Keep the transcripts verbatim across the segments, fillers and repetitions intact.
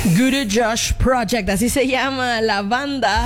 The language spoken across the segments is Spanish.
Guru Josh Project, así se llama la banda.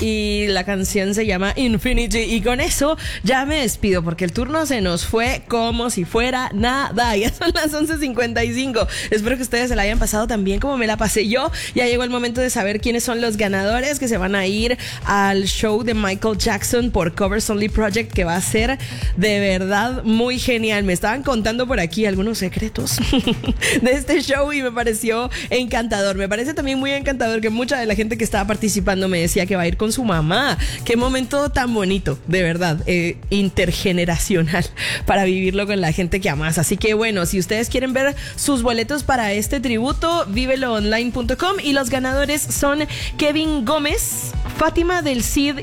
Y la canción se llama Infinity. Y con eso ya me despido porque el turno se nos fue como si fuera nada. Ya son las once cincuenta y cinco. Espero que ustedes se la hayan pasado tan bien como me la pasé yo. Ya llegó el momento de saber quiénes son los ganadores que se van a ir al show de Michael Jackson por Covers Only Project, que va a ser de verdad muy genial. Me estaban contando por aquí algunos secretos de este show y me pareció encantador. Me parece también muy encantador que mucha de la gente que estaba participando me decía que va a ir con su mamá. Qué momento tan bonito, de verdad, eh, intergeneracional para vivirlo con la gente que amas. Así que bueno, si ustedes quieren ver sus boletos para este tributo, vívelo online punto com, y los ganadores son Kevin Gómez, Fátima del Cid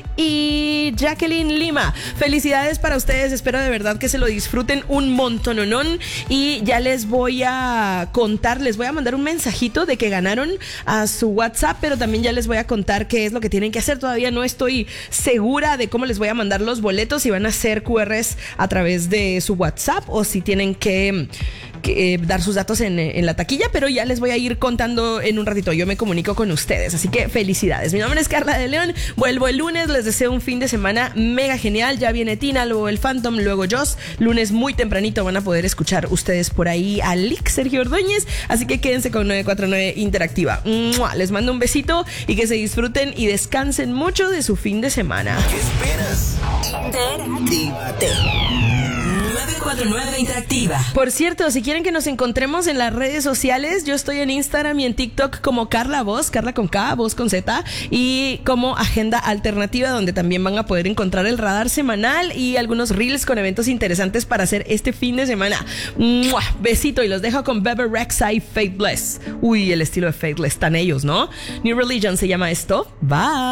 y Jacqueline Lima. Felicidades para ustedes, espero de verdad que se lo disfruten un montononón y ya les voy a contar, les voy a mandar un mensajito de que ganaron a su WhatsApp, pero también ya les voy a contar qué es lo que tienen que hacer. Todavía no estoy segura de cómo les voy a mandar los boletos, si van a hacer Q Rs a través de su WhatsApp o si tienen que, que eh, dar sus datos en, en la taquilla, pero ya les voy a ir contando en un ratito. Yo me comunico con ustedes, así que felicidades. Mi nombre es Carla de León, vuelvo el lunes, les deseo un fin de semana mega genial. Ya viene Tina, luego el Phantom, luego Joss. Lunes muy tempranito van a poder escuchar ustedes por ahí a Lick, Sergio Ordóñez, así que quédense con novecientos cuarenta y nueve Interactiva. ¡Mua! Les mando un besito y que se disfruten y descansen mucho de su fin de semana. ¿Qué esperas? Interactívate. novecientos cuarenta y nueve Interactiva. Por cierto, si quieren que nos encontremos en las redes sociales, yo estoy en Instagram y en TikTok como Carla Voz, Carla con K, Voz con Z, y como Agenda Alternativa, donde también van a poder encontrar el radar semanal y algunos reels con eventos interesantes para hacer este fin de semana. ¡Mua! Besito y los dejo con Bebe Rexha y Faithless. Uy, el estilo de Faithless, tan ellos, ¿no? New Religion se llama esto. Bye.